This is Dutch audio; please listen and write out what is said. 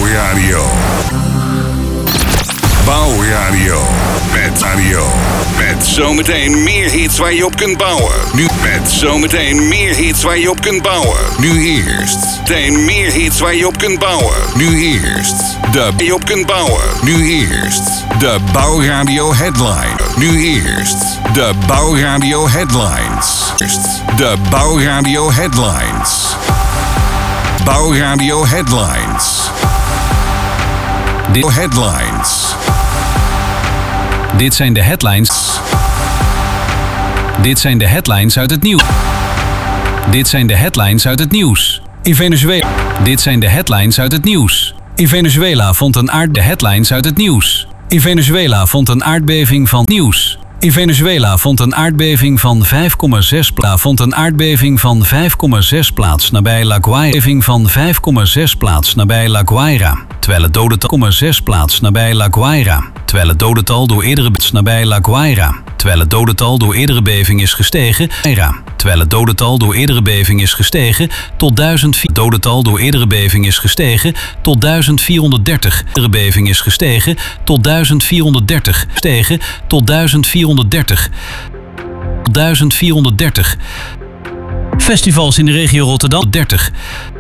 Bouwradio. Bouwradio. Met zometeen meer hits waar je op kunt bouwen. Met zometeen meer hits waar je op kunt bouwen. Nu eerst. Meteen meer hits waar je op kunt bouwen. Nu eerst. Je op kunt bouwen. Nu eerst. De Bouwradio Headline. Nu eerst. De Bouwradio Headlines. De Bouwradio Headlines. Bouwradio Headlines. Headlines. Dit zijn de headlines. Dit zijn de headlines uit het nieuws. Dit zijn de headlines uit het nieuws. In Venezuela. Dit zijn de headlines uit het nieuws. In Venezuela vond een headlines uit het nieuws. In Venezuela vond een aardbeving van nieuws. In Venezuela vond een aardbeving van 5,6 plaats nabij La Guaira. Van 5,6 plaats nabij La Guaira. Terwijl het dodental 0,6 plaats nabij La Guaira. Terwijl het dodental door eerdere nabij La Guaira. Terwijl het dodental door eerdere beving is gestegen. Terwijl het dodental door eerdere beving is gestegen tot 1004. Dodental door eerdere beving is gestegen tot 1430. Eerdere beving is gestegen tot 1430. Stegen tot 1430. 1430. Festivals in de regio Rotterdam 30.